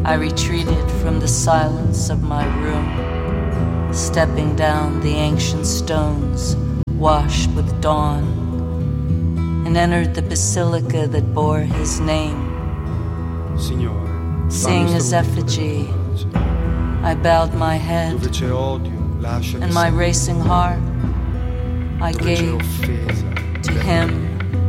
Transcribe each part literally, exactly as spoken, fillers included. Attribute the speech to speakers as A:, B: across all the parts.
A: I retreated from the silence of my room, stepping down the ancient stones washed with dawn, and entered the basilica that bore his name. Seeing his effigy, I bowed my head, and my racing heart I gave to him.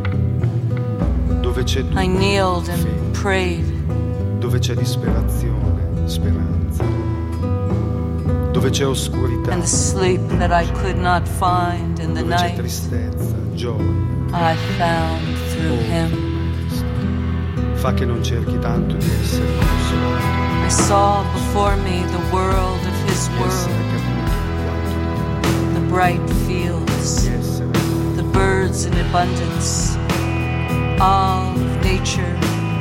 A: I kneeled and prayed.
B: Dove c'è disperazione, speranza. Dove c'è oscurità.
A: And the sleep that I could not find in the
B: Dove c'è
A: night,
B: tristezza, gioia.
A: I found through him.
B: Fa che non cerchi tanto di essere consolato.
A: I saw before me the world of his world, the bright fields, the birds in abundance, all of nature.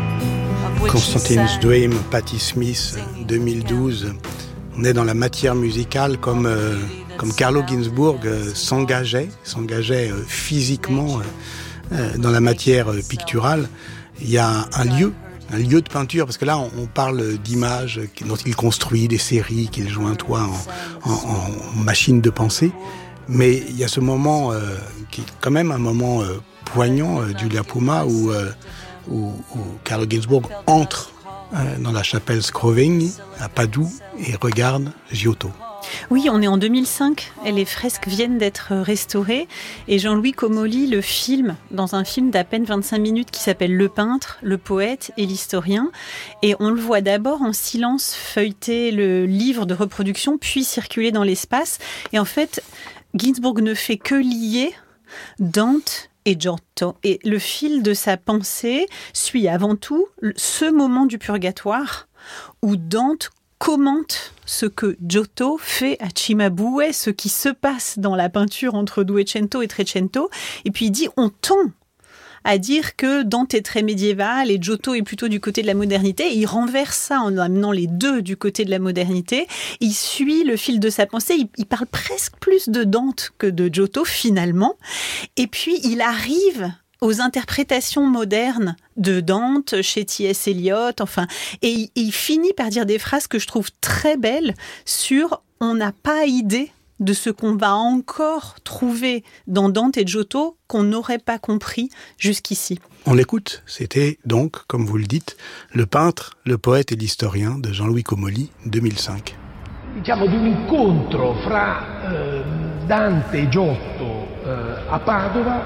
C: Constantine's Dream, Patti Smith, deux mille douze. On est dans la matière musicale comme, euh, comme Carlo Ginzburg euh, s'engageait, s'engageait euh, physiquement euh, dans la matière euh, picturale. Il y a un lieu, un lieu de peinture, parce que là on, on parle d'images dont il construit, des séries qu'il jointoie en, en, en machine de pensée. Mais il y a ce moment euh, qui est quand même un moment euh, poignant euh, du La Puma où euh, Où, où Carlo Ginzburg entre euh, dans la chapelle Scrovegni à Padoue et regarde Giotto.
D: Oui, on est en deux mille cinq, et les fresques viennent d'être restaurées et Jean-Louis Comolli le filme dans un film d'à peine vingt-cinq minutes qui s'appelle Le peintre, le poète et l'historien, et on le voit d'abord en silence feuilleter le livre de reproduction puis circuler dans l'espace, et en fait Ginzburg ne fait que lier Dante et Giotto. Et le fil de sa pensée suit avant tout ce moment du purgatoire où Dante commente ce que Giotto fait à Cimabue, ce qui se passe dans la peinture entre Duecento et Trecento. Et puis il dit, on tend à dire que Dante est très médiéval et Giotto est plutôt du côté de la modernité. Et il renverse ça en amenant les deux du côté de la modernité. Il suit le fil de sa pensée. Il, il parle presque plus de Dante que de Giotto, finalement. Et puis, il arrive aux interprétations modernes de Dante chez T S. Eliot. Enfin, et il, il finit par dire des phrases que je trouve très belles sur « on n'a pas idée » de ce qu'on va encore trouver dans Dante et Giotto qu'on n'aurait pas compris jusqu'ici.
C: On l'écoute, c'était donc, comme vous le dites, Le peintre, le poète et l'historien de Jean-Louis Comolli, deux mille cinq.
E: Diciamo di un incontro fra eh, Dante e Giotto eh, a Padova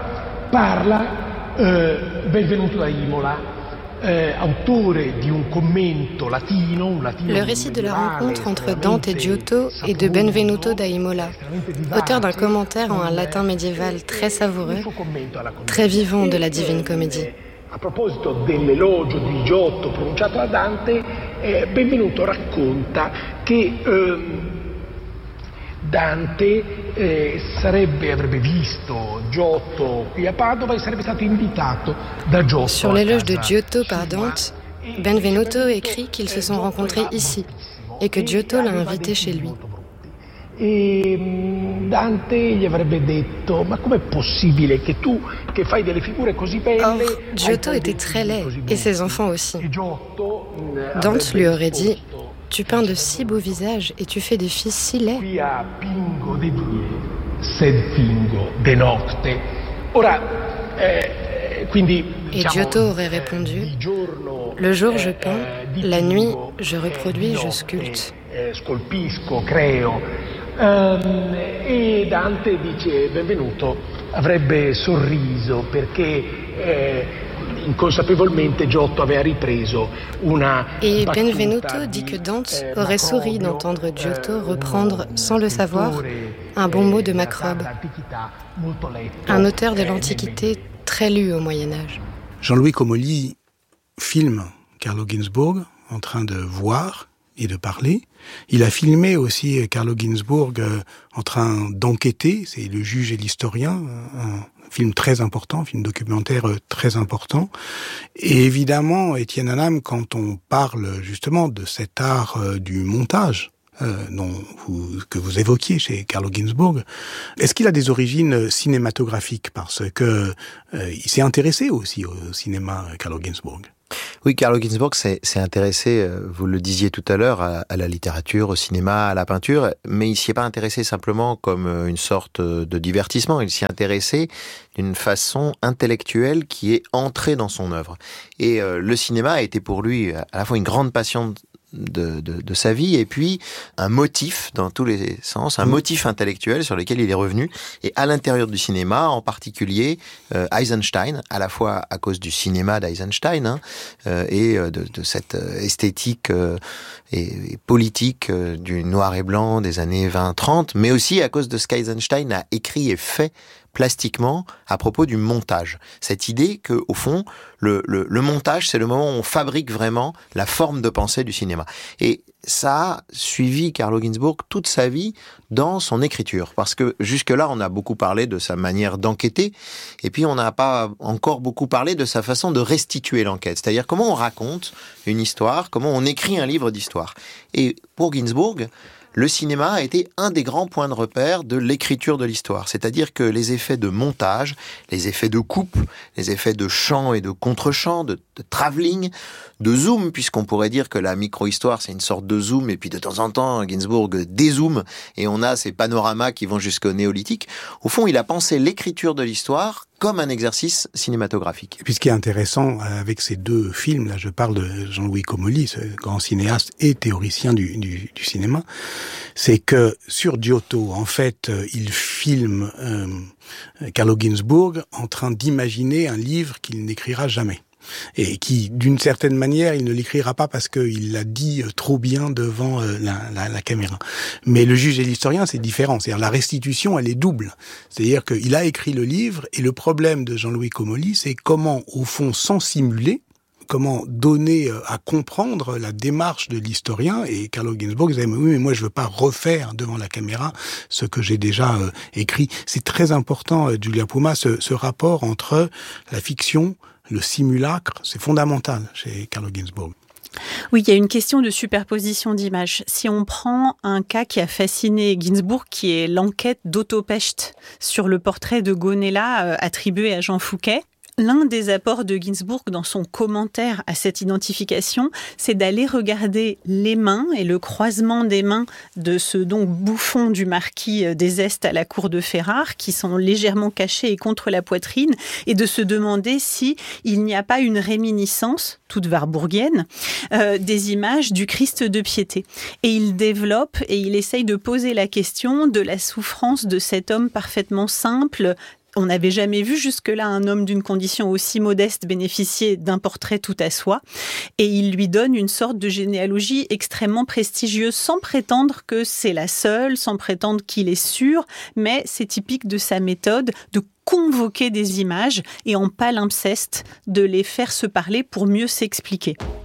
E: parla eh, Benvenuto da Imola.
F: Le récit de la rencontre entre Dante et Giotto est de Benvenuto da Imola, auteur d'un commentaire en un latin médiéval très savoureux, très vivant de la Divine Comédie.
E: A proposito dell'elogio di Giotto pronunciato a Dante, eh, Benvenuto racconta che eh, Dante eh, sarebbe, avrebbe visto Giotto qui a Padova e sarebbe stato invitato da Giotto.
F: Sur l'éloge de Giotto par Dante, Benvenuto écrit qu'ils se sont rencontrés ici et que Giotto l'a invité chez lui.
E: E Dante gli avrebbe detto: ma com'è possibile che tu, che fai delle figure così belle...
F: Or, Giotto était très laid, et ses enfants aussi. Dante lui aurait dit: tu peins de si beaux visages et tu fais des fils si laids.
E: Quia pingo de die, sed fingo de nocte. Ora, eh, quindi,
F: et Giotto aurait répondu: le jour je peins, la nuit je reproduis, je sculpte.
E: Scolpisco, creo. Um, e Dante dice: Benvenuto avrebbe sorriso perché eh, inconsapevolmente Giotto aveva ripreso una
F: Et Benvenuto dit que Dante aurait souri d'entendre Giotto reprendre, sans le savoir, un bon mot de Macrobe, un auteur de l'Antiquité très lu au Moyen-Âge.
C: Jean-Louis Comolli filme Carlo Ginzburg en train de voir et de parler. Il a filmé aussi Carlo Ginzburg euh, en train d'enquêter, c'est Le juge et l'historien, un film très important, un film documentaire très important. Et évidemment, Étienne Hanam, quand on parle justement de cet art euh, du montage, euh, dont vous, que vous évoquiez chez Carlo Ginzburg, est-ce qu'il a des origines cinématographiques? Parce que euh, il s'est intéressé aussi au cinéma, Carlo Ginzburg.
G: Oui, Carlo Ginzburg s'est, s'est intéressé, vous le disiez tout à l'heure, à, à la littérature, au cinéma, à la peinture, mais il s'y est pas intéressé simplement comme une sorte de divertissement, il s'y est intéressé d'une façon intellectuelle qui est entrée dans son œuvre. Et euh, le cinéma a été pour lui à la fois une grande passion De, de, de sa vie, et puis un motif dans tous les sens, un motif intellectuel sur lequel il est revenu, et à l'intérieur du cinéma, en particulier euh, Eisenstein, à la fois à cause du cinéma d'Eisenstein, hein, euh, et de, de cette esthétique euh, et, et politique euh, du noir et blanc des années vingt trente, mais aussi à cause de ce qu'Eisenstein a écrit et fait plastiquement à propos du montage. Cette idée que, au fond, le, le, le montage, c'est le moment où on fabrique vraiment la forme de pensée du cinéma. Et ça a suivi Carlo Ginzburg toute sa vie dans son écriture. Parce que jusque-là, on a beaucoup parlé de sa manière d'enquêter, et puis on n'a pas encore beaucoup parlé de sa façon de restituer l'enquête. C'est-à-dire comment on raconte une histoire, comment on écrit un livre d'histoire. Et pour Ginzburg, le cinéma a été un des grands points de repère de l'écriture de l'histoire. C'est-à-dire que les effets de montage, les effets de coupe, les effets de chant et de contre-chant, de, de travelling, de zoom, puisqu'on pourrait dire que la micro-histoire, c'est une sorte de zoom, et puis de temps en temps, Ginzburg dézoome, et on a ces panoramas qui vont jusqu'au néolithique. Au fond, il a pensé l'écriture de l'histoire comme un exercice cinématographique.
C: Et puis ce qui est intéressant avec ces deux films, là je parle de Jean-Louis Comolli, ce grand cinéaste et théoricien du, du, du cinéma, c'est que sur Giotto, en fait, il filme euh, Carlo Ginzburg en train d'imaginer un livre qu'il n'écrira jamais. Et qui, d'une certaine manière, il ne l'écrira pas parce qu'il l'a dit trop bien devant la, la, la caméra. Mais le juge et l'historien, c'est différent. C'est-à-dire la restitution, elle est double. C'est-à-dire qu'il a écrit le livre, et le problème de Jean-Louis Comolli, c'est comment, au fond, sans simuler, comment donner à comprendre la démarche de l'historien. Et Carlo Ginzburg disait, oui, mais moi je veux pas refaire devant la caméra ce que j'ai déjà euh, écrit. C'est très important, euh, Julia Puma, ce, ce rapport entre la fiction, le simulacre, c'est fondamental chez Carlo Ginzburg.
D: Oui, il y a une question de superposition d'images. Si on prend un cas qui a fasciné Ginzburg, qui est l'enquête d'Otto Pecht sur le portrait de Gonella euh, attribué à Jean Fouquet, l'un des apports de Ginzburg dans son commentaire à cette identification, c'est d'aller regarder les mains et le croisement des mains de ce donc bouffon du marquis des Estes à la cour de Ferrare, qui sont légèrement cachés et contre la poitrine, et de se demander si il n'y a pas une réminiscence, toute warburgienne, euh, des images du Christ de piété. Et il développe et il essaye de poser la question de la souffrance de cet homme parfaitement simple. On n'avait jamais vu jusque-là un homme d'une condition aussi modeste bénéficier d'un portrait tout à soi. Et il lui donne une sorte de généalogie extrêmement prestigieuse, sans prétendre que c'est la seule, sans prétendre qu'il est sûr, mais c'est typique de sa méthode de convoquer des images et en palimpseste de les faire se parler pour mieux s'expliquer.